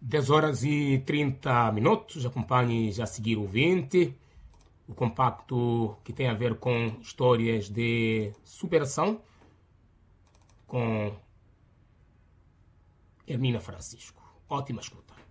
10 horas e 30 minutos. Acompanhe já a seguir o 20, o compacto que tem a ver com histórias de superação com Hermina Francisco. Ótima escuta.